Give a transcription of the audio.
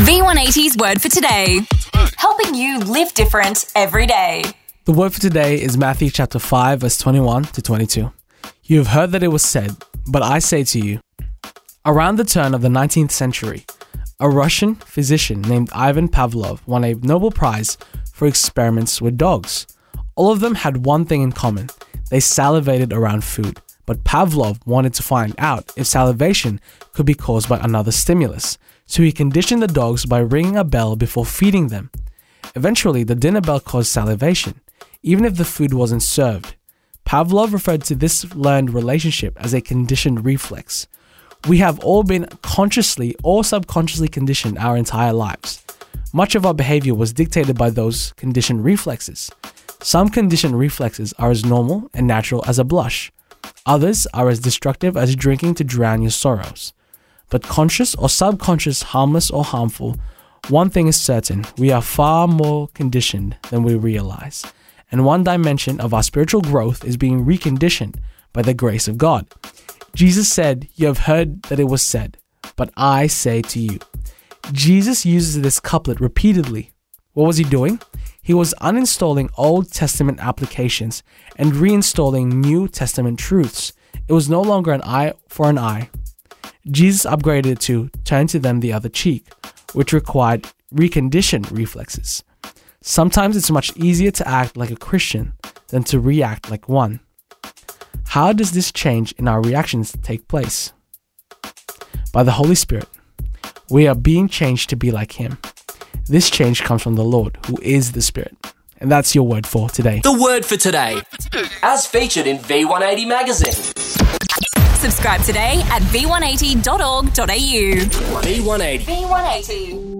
V180's Word for Today. Helping you live different every day. The word for today is Matthew chapter 5, verse 21 to 22. You have heard that it was said, but I say to you. Around the turn of the 19th century, a Russian physician named Ivan Pavlov won a Nobel Prize for experiments with dogs. All of them had one thing in common. They salivated around food. But Pavlov wanted to find out if salivation could be caused by another stimulus. So he conditioned the dogs by ringing a bell before feeding them. Eventually, the dinner bell caused salivation, even if the food wasn't served. Pavlov referred to this learned relationship as a conditioned reflex. We have all been consciously or subconsciously conditioned our entire lives. Much of our behavior was dictated by those conditioned reflexes. Some conditioned reflexes are as normal and natural as a blush. Others are as destructive as drinking to drown your sorrows. But conscious or subconscious, harmless or harmful, one thing is certain: we are far more conditioned than we realize. And one dimension of our spiritual growth is being reconditioned by the grace of God. Jesus said, "You have heard that it was said, but I say to you." Jesus uses this couplet repeatedly. What was he doing? He was uninstalling Old Testament applications and reinstalling New Testament truths. It was no longer an eye for an eye. Jesus upgraded it to turn to them the other cheek, which required reconditioned reflexes. Sometimes it's much easier to act like a Christian than to react like one. How does this change in our reactions take place? By the Holy Spirit. We are being changed to be like Him. This change comes from the Lord, who is the Spirit. And that's your word for today. The word for today, as featured in V180 magazine. Subscribe today at v180.org.au. V180. V180.